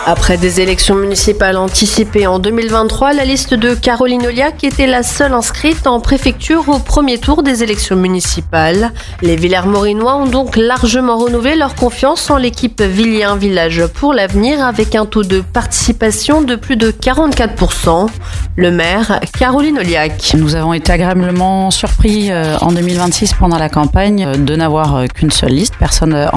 Après des élections municipales anticipées en 2023, la liste de Caroline Olliac était la seule inscrite en préfecture au premier tour des élections municipales. Les Villermorinois ont donc largement renouvelé leur confiance en l'équipe Villiers Village pour l'avenir avec un taux de participation de plus de 44%. Le maire, Caroline Olliac. Nous avons été agréablement surpris en 2026 pendant la campagne de n'avoir qu'une seule liste, personne